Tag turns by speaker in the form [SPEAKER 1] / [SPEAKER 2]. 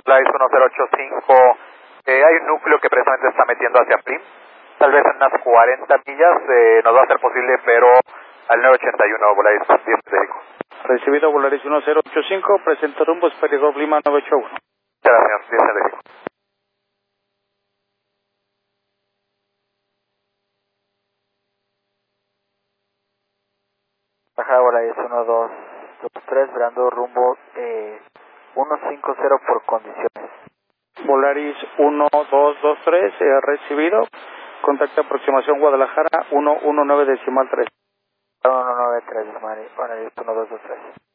[SPEAKER 1] Volaris 1085, hay un núcleo que precisamente está metiendo hacia Prim, tal vez en unas 40 millas, nos va a ser posible, pero al 981 Volaris 10 México.
[SPEAKER 2] Recibido Volaris 1085, presenta rumbo, Espero Lima 981.
[SPEAKER 1] Muchas gracias, 10 México.
[SPEAKER 3] Bajada Volaris 1223, virando rumbo 150 por condiciones.
[SPEAKER 2] Volaris 1223, recibido. Contacto aproximación Guadalajara 119 decimal 3.
[SPEAKER 3] 193, Volaris 1223.